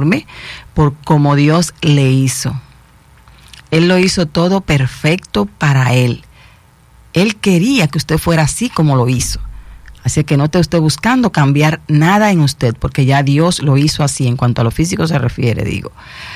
conforme por como Dios le hizo. Él lo hizo todo perfecto para Él. Él quería que usted fuera así como lo hizo. Así que no esté usted buscando cambiar nada en usted, porque ya Dios lo hizo así en cuanto a lo físico se refiere, digo.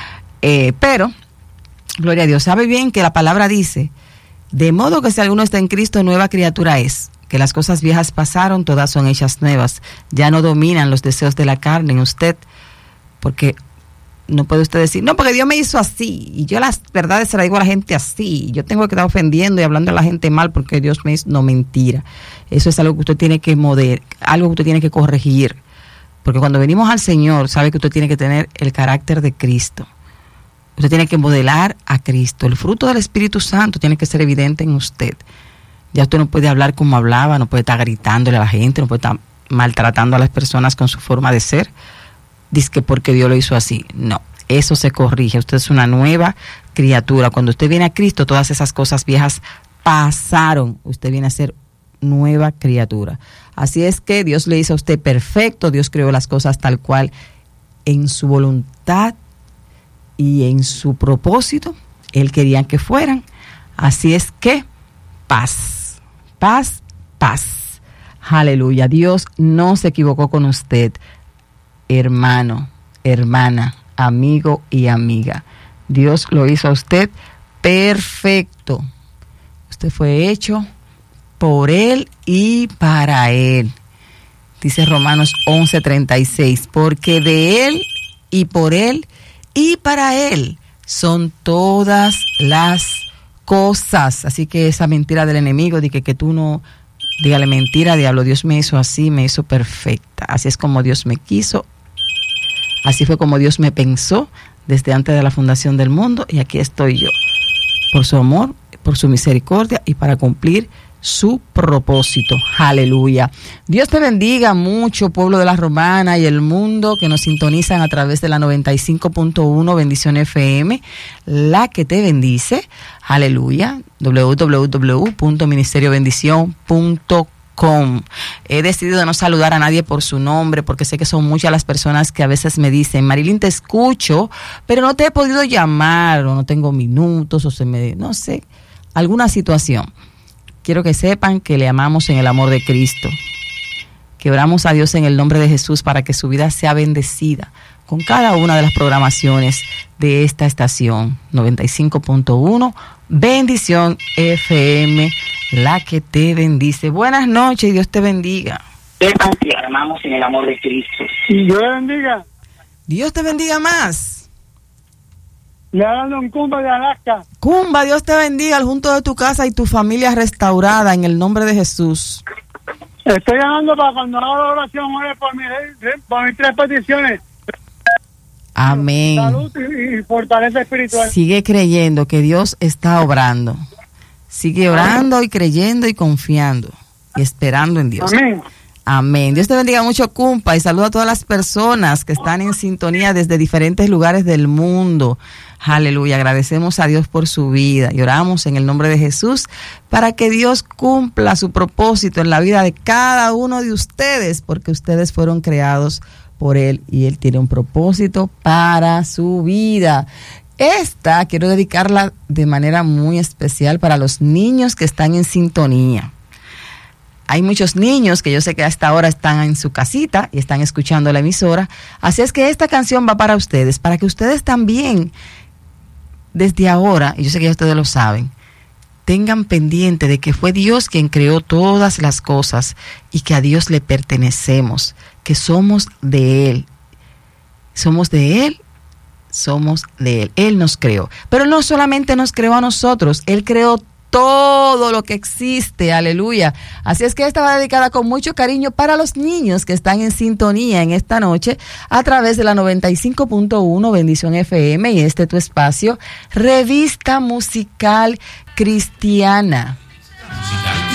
Pero, gloria a Dios, sabe bien que la palabra dice, de modo que si alguno está en Cristo, nueva criatura es, que las cosas viejas pasaron, todas son hechas nuevas. Ya no dominan los deseos de la carne en usted, porque no puede usted decir, no, porque Dios me hizo así, y yo las verdades se las digo a la gente así, yo tengo que estar ofendiendo y hablando a la gente mal porque Dios me hizo. No, mentira. Eso es algo que usted tiene que algo que usted tiene que corregir, porque cuando venimos al Señor, sabe que usted tiene que tener el carácter de Cristo. Usted tiene que modelar a Cristo. El fruto del Espíritu Santo tiene que ser evidente en usted. Ya usted no puede hablar como hablaba, no puede estar gritándole a la gente, no puede estar maltratando a las personas con su forma de ser. Dice que porque Dios lo hizo así. No, eso se corrige. Usted es una nueva criatura. Cuando usted viene a Cristo, todas esas cosas viejas pasaron. Usted viene a ser nueva criatura. Así es que Dios le hizo a usted perfecto. Dios creó las cosas tal cual en su voluntad y en su propósito. Él quería que fueran. Así es que paz, paz, paz. Aleluya. Dios no se equivocó con usted. Hermano, hermana, amigo y amiga. Dios lo hizo a usted perfecto. Usted fue hecho por Él y para Él. Dice Romanos 11:36, porque de Él y por Él y para Él son todas las cosas. Así que esa mentira del enemigo de que tú no... Dígale, mentira, diablo, Dios me hizo así, me hizo perfecta. Así es como Dios me quiso. Así fue como Dios me pensó desde antes de la fundación del mundo, y aquí estoy yo, por su amor, por su misericordia y para cumplir su propósito. Aleluya. Dios te bendiga mucho, pueblo de la Romana y el mundo que nos sintonizan a través de la 95.1 Bendición FM, la que te bendice. Aleluya. www.ministeriobendición.com. He decidido no saludar a nadie por su nombre porque sé que son muchas las personas que a veces me dicen, Marilyn, te escucho, pero no te he podido llamar, o no tengo minutos, o no sé, alguna situación. Quiero que sepan que le amamos en el amor de Cristo, que oramos a Dios en el nombre de Jesús para que su vida sea bendecida con cada una de las programaciones de esta estación 95.1 Bendición FM, la que te bendice. Buenas noches y Dios te bendiga. Sepan que le amamos en el amor de Cristo. Y Dios le bendiga. Dios te bendiga más. Le hablan Don Cumba de Alaska. Cumba, Dios te bendiga al junto de tu casa y tu familia restaurada en el nombre de Jesús. Estoy llamando para cuando haga la oración, ore por mis 3 peticiones. Amén. Salud y fortaleza espiritual. Sigue creyendo que Dios está obrando. Sigue orando y creyendo y confiando y esperando en Dios. Amén. Amén. Dios te bendiga mucho, Cumpa, y saluda a todas las personas que están en sintonía desde diferentes lugares del mundo. Aleluya. Agradecemos a Dios por su vida y oramos en el nombre de Jesús para que Dios cumpla su propósito en la vida de cada uno de ustedes, porque ustedes fueron creados por Él y Él tiene un propósito para su vida. Esta quiero dedicarla de manera muy especial para los niños que están en sintonía. Hay muchos niños que yo sé que hasta ahora están en su casita y están escuchando la emisora. Así es que esta canción va para ustedes, para que ustedes también, desde ahora, y yo sé que ya ustedes lo saben, tengan pendiente de que fue Dios quien creó todas las cosas y que a Dios le pertenecemos, que somos de Él. Somos de Él, somos de Él. Él nos creó. Pero no solamente nos creó a nosotros, Él creó todo lo que existe, aleluya. Así es que esta va dedicada con mucho cariño para los niños que están en sintonía en esta noche a través de la 95.1 Bendición FM y tu espacio, Revista Musical Cristiana.